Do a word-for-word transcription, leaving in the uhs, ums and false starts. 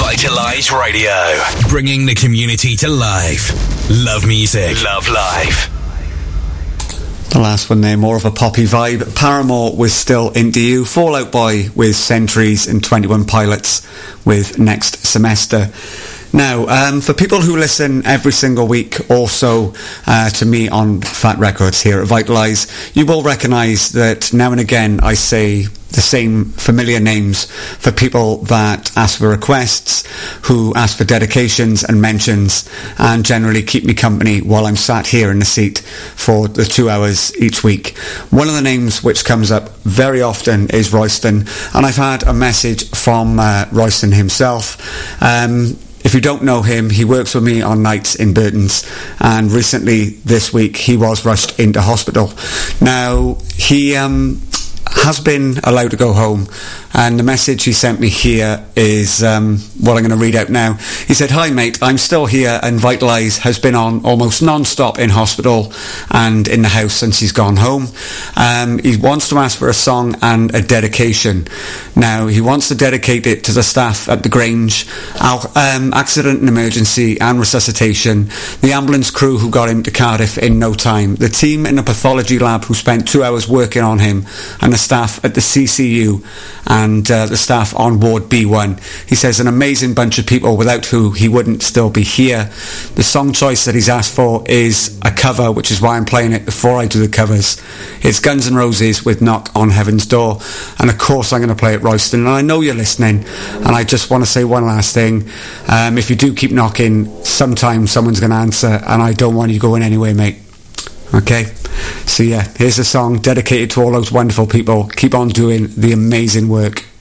Vitalise Radio, bringing the community to life. Love music, love life. The last one there, more of a poppy vibe. Paramore with Still Into You. Fall Out Boy with Centuries, and twenty-one Pilots with Next Semester. Now, um, for people who listen every single week also uh, to me on Fat Records here at Vitalise, you will recognise that now and again I say the same familiar names for people that ask for requests, who ask for dedications and mentions, and generally keep me company while I'm sat here in the seat for the two hours each week. One of the names which comes up very often is Royston, and I've had a message from uh, Royston himself. Um, If you don't know him, he works with me on nights in Burton's, and recently this week he was rushed into hospital. Now, he um, has been allowed to go home, and the message he sent me here is um, what I'm going to read out now. He said, "Hi mate, I'm still here, and Vitalise has been on almost non-stop in hospital and in the house since he's gone home. Um, he wants to ask for a song and a dedication. Now, he wants to dedicate it to the staff at the Grange, al- um, accident and emergency and resuscitation, the ambulance crew who got him to Cardiff in no time, the team in the pathology lab who spent two hours working on him, and the staff at the C C U and uh, the staff on Ward B one. He says an amazing bunch of people without who he wouldn't still be here. The song choice that he's asked for is a cover, which is why I'm playing it before I do the covers. It's Guns N' Roses with Knock on Heaven's Door, and of course I'm going to play it, Royston, and I know you're listening, and I just want to say one last thing. Um, if you do keep knocking, sometime someone's going to answer, and I don't want you going anywhere, mate. Okay? So yeah, here's a song dedicated to all those wonderful people. Keep on doing the amazing work.